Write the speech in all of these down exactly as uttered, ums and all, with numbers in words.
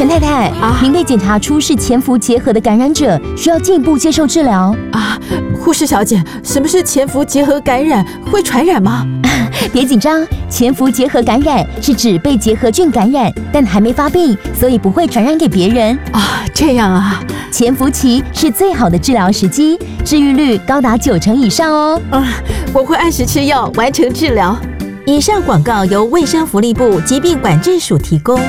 陈太太， 啊， 您被检查出是潜伏结核的感染者，需要进一步接受治疗。 啊，护士小姐，什么是潜伏结核感染？会传染吗？ 别紧张，潜伏结核感染是指被结核菌感染，但还没发病，所以不会传染给别人。 啊，这样啊。 潜伏期是最好的治疗时机，治愈率高达九成以上哦。 嗯，我会按时吃药，完成治疗。以上广告由卫生福利部疾病管制署提供。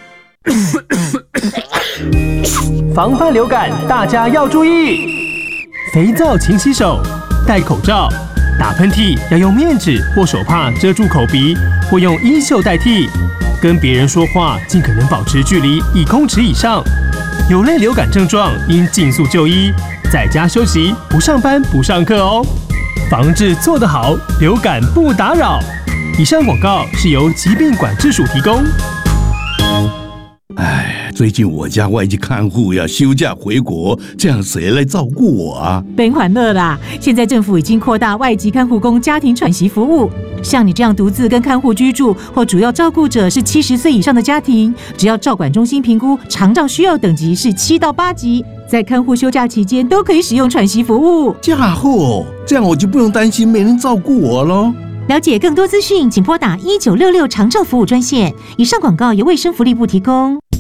防范流感，大家要注意：肥皂勤洗手，戴口罩，打喷嚏要用面纸或手帕遮住口鼻，或用衣袖代替。跟别人说话尽可能保持距离一公尺以上。有类流感症状应尽速就医，在家休息，不上班不上课哦。防治做得好，流感不打扰。以上广告是由疾病管制署提供。 哎，最近我家外籍看护要休假回国，这样谁来照顾我啊？ 别欢乐啦！现在政府已经扩大外籍看护工家庭喘息服务，像你这样独自跟看护居住，或主要照顾者是七十岁以上的家庭，只要照管中心评估长照需要等级是七到八级，在看护休假期间都可以使用喘息服务。 家伙，这样我就不用担心没人照顾我咯。 了解更多资讯，请拨打一九六六长照服务专线。以上广告由卫生福利部提供。